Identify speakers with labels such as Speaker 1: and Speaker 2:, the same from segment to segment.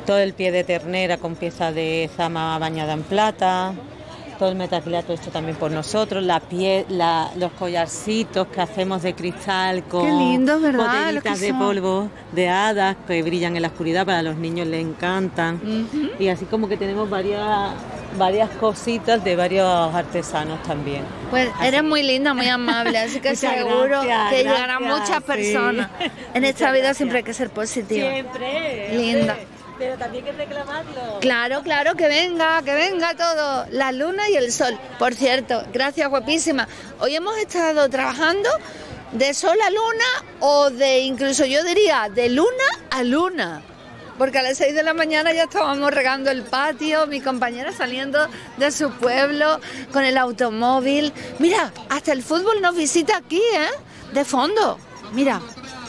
Speaker 1: todo el pie de ternera con pieza de zama bañada en plata, todo el metacrilato hecho también por nosotros, los collarcitos que hacemos de cristal con
Speaker 2: qué lindo, ¿verdad?
Speaker 1: botellitas de polvo de hadas que brillan en la oscuridad, para los niños les encantan. Y así como que tenemos varias cositas de varios artesanos también.
Speaker 2: Pues así. Eres muy linda, muy amable, así que seguro que llegarán muchas personas. Sí. En esta vida siempre hay que ser positiva.
Speaker 1: Siempre.
Speaker 2: Linda.
Speaker 1: Pero también hay que reclamarlo.
Speaker 2: Claro, que venga todo. La luna y el sol. Por cierto, gracias, guapísima. Hoy hemos estado trabajando de sol a luna o incluso yo diría, de luna a luna. Porque a las 6 de la mañana ya estábamos regando el patio, mi compañera saliendo de su pueblo con el automóvil. Mira, hasta el fútbol nos visita aquí, de fondo. Mira.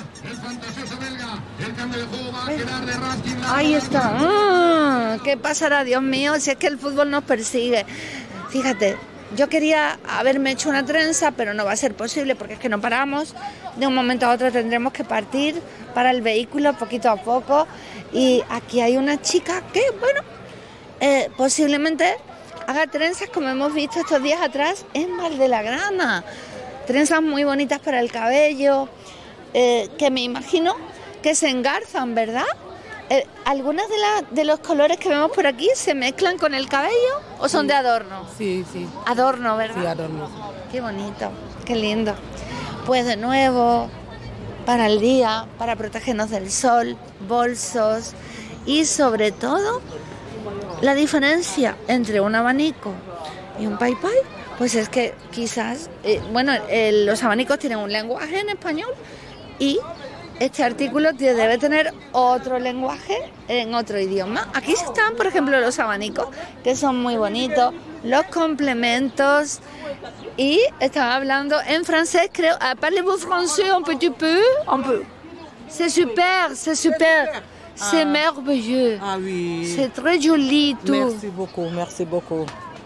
Speaker 2: Ahí está. ¿Qué pasará, Dios mío? Si es que el fútbol nos persigue. Fíjate, yo quería haberme hecho una trenza, pero no va a ser posible porque es que no paramos. De un momento a otro tendremos que partir para el vehículo poquito a poco. Y aquí hay una chica que, bueno, posiblemente haga trenzas como hemos visto estos días atrás en Valdelagrana. Trenzas muy bonitas para el cabello, que me imagino que se engarzan, ¿verdad? ¿Algunas de los colores que vemos por aquí se mezclan con el cabello o son de adorno?
Speaker 3: Sí.
Speaker 2: Adorno, ¿verdad?
Speaker 3: Sí, adorno.
Speaker 2: Qué bonito, qué lindo. Pues de nuevo, para el día, para protegernos del sol, bolsos y sobre todo la diferencia entre un abanico y un pai pai, pues es que quizás, los abanicos tienen un lenguaje en español y este artículo debe tener otro lenguaje en otro idioma. Aquí están, por ejemplo, los abanicos, que son muy bonitos, los complementos, y estaba hablando en francés, creo. Parlez-vous français un petit peu? Un peu. C'est super. C'est merveilleux.
Speaker 3: Ah oui.
Speaker 2: C'est très joli tout.
Speaker 3: Merci beaucoup.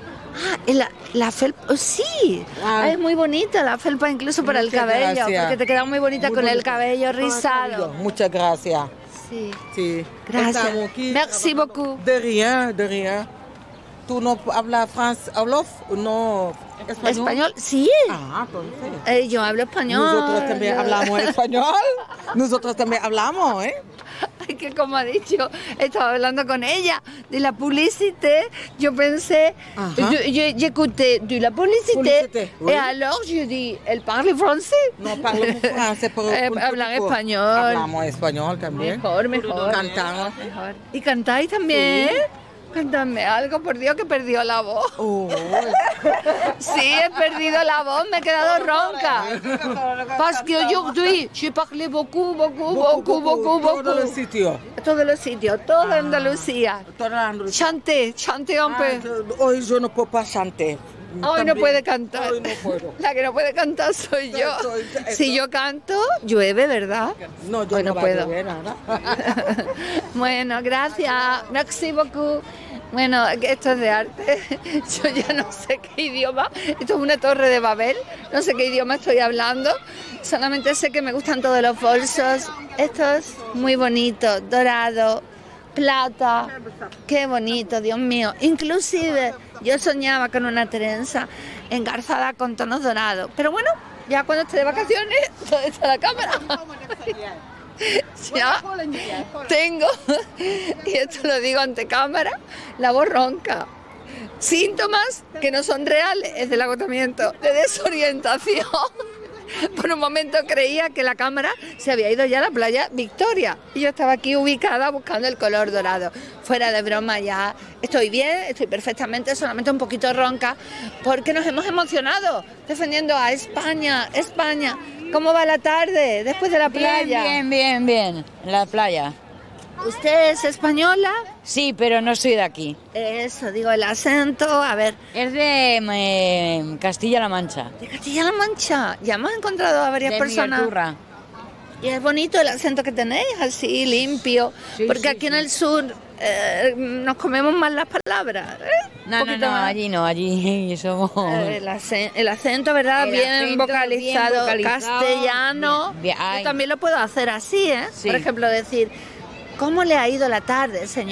Speaker 2: La felpa, sí. Es muy bonita la felpa, incluso para el cabello, gracias. Porque te queda muy bonita muy con bonito. El cabello rizado.
Speaker 3: Muchas gracias.
Speaker 2: Sí. Gracias. Merci beaucoup.
Speaker 3: De rien. ¿Tú no hablas francés, no
Speaker 2: español? Sí.
Speaker 3: Entonces.
Speaker 2: Yo hablo español.
Speaker 3: Nosotros también hablamos español. Nosotros también hablamos,
Speaker 2: Ay, que como ha dicho, estaba hablando con ella de la publicité. Yo pensé, j'écoutais de la publicité.
Speaker 3: Oui.
Speaker 2: Et alors, je dis, elle parle français.
Speaker 3: No hablamos francés, pero
Speaker 2: hablan español.
Speaker 3: Hablamos español también.
Speaker 2: Mejor.
Speaker 3: Cantamos.
Speaker 2: Mejor. ¿Y cantáis también? Sí. Cántame algo, por Dios, que he perdido la voz. Sí, he perdido la voz, me he quedado ronca. Parce que aujourd'hui, je parlé beaucoup.
Speaker 3: Todos los sitios.
Speaker 2: Toda Andalucía. Chante un peu.
Speaker 3: Hoy yo no puedo chantar.
Speaker 2: Hoy no puede cantar.
Speaker 3: Hoy no puedo.
Speaker 2: La que no puede cantar soy yo. Si yo canto, llueve, ¿verdad?
Speaker 3: No, yo
Speaker 2: no puedo.
Speaker 3: Nada.
Speaker 2: Bueno, gracias. Merci beaucoup. Bueno, esto es de arte. Yo ya no sé qué idioma. Esto es una torre de Babel. No sé qué idioma estoy hablando. Solamente sé que me gustan todos los bolsos. Estos muy bonitos, dorado, plata. Qué bonito, Dios mío. Inclusive yo soñaba con una trenza engarzada con tonos dorados. Pero bueno, ya cuando esté de vacaciones, ¿dónde está la cámara? Ya tengo, y esto lo digo ante cámara, la voz ronca. Síntomas que no son reales, es del agotamiento, de desorientación. Por un momento creía que la cámara se había ido ya a la playa Victoria y yo estaba aquí ubicada buscando el color dorado. Fuera de broma, ya estoy bien, estoy perfectamente, solamente un poquito ronca porque nos hemos emocionado defendiendo a España. ¿Cómo va la tarde después de la playa?
Speaker 4: Bien, en la playa.
Speaker 2: ¿Usted es española?
Speaker 4: Sí, pero no soy de aquí.
Speaker 2: Eso, digo, el acento, a ver.
Speaker 4: Es de Castilla-La Mancha.
Speaker 2: ¿De Castilla-La Mancha? Ya hemos encontrado a varias personas.
Speaker 4: Miniatura.
Speaker 2: Y es bonito el acento que tenéis, así, limpio.
Speaker 4: Sí,
Speaker 2: porque
Speaker 4: sí,
Speaker 2: aquí en el sur nos comemos más las palabras.
Speaker 4: No, allí no, allí somos...
Speaker 2: El acento, ¿verdad? Bien vocalizado, castellano.
Speaker 4: Bien,
Speaker 2: yo también lo puedo hacer así,
Speaker 4: Sí.
Speaker 2: Por ejemplo, decir, ¿cómo le ha ido la tarde, señor?